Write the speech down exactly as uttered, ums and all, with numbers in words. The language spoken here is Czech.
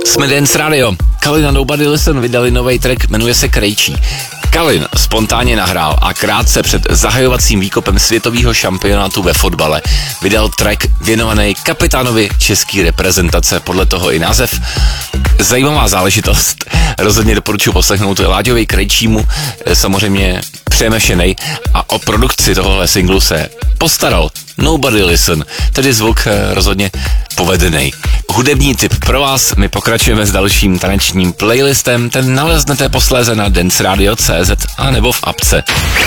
Jsme Dance Radio. Kalin a Nobody Listen vydali nový track, jmenuje se Krejčí. Kalin spontánně nahrál a krátce před zahajovacím výkopem světového šampionátu ve fotbale vydal track věnovaný kapitánovi české reprezentace, podle toho i název. Zajímavá záležitost, rozhodně doporučuji poslechnout, to je Láďovi Krejčímu, samozřejmě přemešenej, a o produkci tohohle singlu se postaral Nobody Listen, tedy zvuk rozhodně povedený. Hudební tip pro vás, my pokračujeme s dalším tanečním playlistem, ten naleznete posléze na danceradio tečka cé zet a nebo v apce.